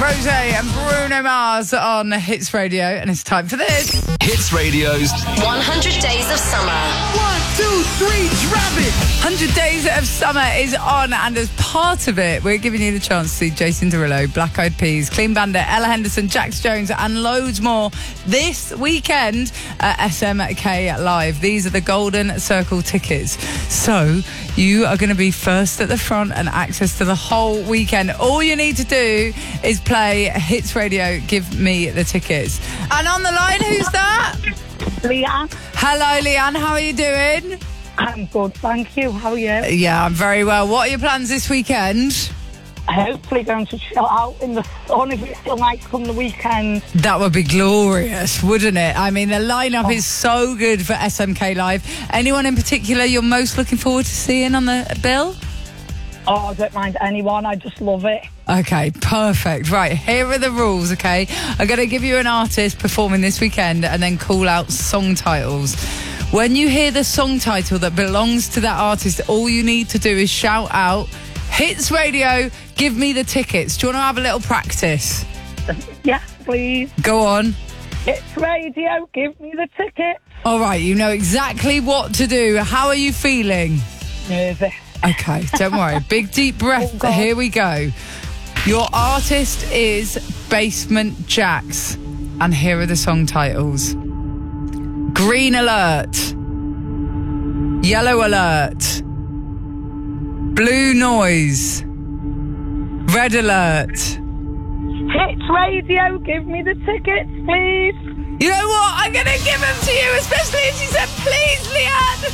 Rose and Bruno Mars on Hits Radio, and it's time for this. Hits Radio's 100 Days of Summer. 1, 2, 3, drop it! 100 Days of Summer is on, and as part of it, we're giving you the chance to see Jason Derulo, Black Eyed Peas, Clean Bandit, Ella Henderson, Jax Jones, and loads more this weekend at SMK Live. These are the Golden Circle tickets. So you are going to be first at the front and access to the whole weekend. All you need to do is play Hits Radio, Give Me the Tickets. And on the line, who's that? Leanne. Hello, Leanne. How are you doing? I'm good, thank you. How are you? Yeah, I'm very well. What are your plans this weekend? Hopefully going to chill out in the sun if it's still nice come the weekend. That would be glorious, wouldn't it? I mean, the lineup is so good for SMK Live. Anyone in particular you're most looking forward to seeing on the bill? Oh, I don't mind anyone. I just love it. Okay, perfect. Right, here are the rules, okay? I'm going to give you an artist performing this weekend and then call out song titles. When you hear the song title that belongs to that artist, all you need to do is shout out, Hits Radio, Give Me the Tickets. Do you want to have a little practice? Yes, please. Go on. Hits Radio, give me the ticket. All right, you know exactly what to do. How are you feeling? Nervous. Okay, don't worry. Big deep breath. Oh, here we go. Your artist is Basement Jaxx, and here are the song titles. Green Alert, Yellow Alert, Blue Noise, Red Alert. Hits Radio, give me the tickets, please. You know what? I'm going to give them to you, especially as you said, please, Leanne.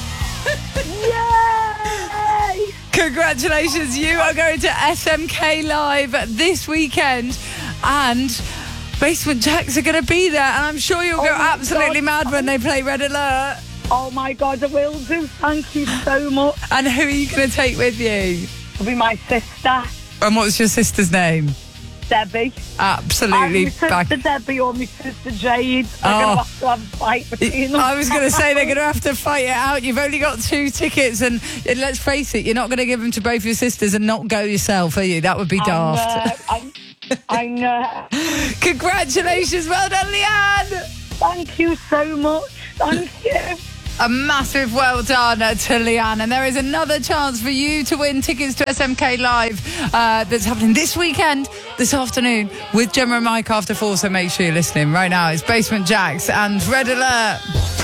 Yay! Congratulations, you are going to SMK Live this weekend, and Basement Jaxx are going to be there, and I'm sure you'll go absolutely mad when they play Red Alert. Oh my God, I will do. Thank you so much. And who are you going to take with you? It'll be my sister, And what's your sister's name? Debbie. Absolutely. My sister Debbie or my sister Jade. They're going to have to have a fight between them. I was going to say they're going to have to fight it out. You've only got 2 tickets, and let's face it, you're not going to give them to both your sisters and not go yourself, are you? That would be daft. I know. Congratulations. Well done, Leanne. Thank you so much. Thank you. A massive well done to Leanne. And there is another chance for you to win tickets to SMK Live that's happening this weekend, this afternoon, with Gemma and Mike after 4. So make sure you're listening right now. It's Basement Jaxx and Red Alert.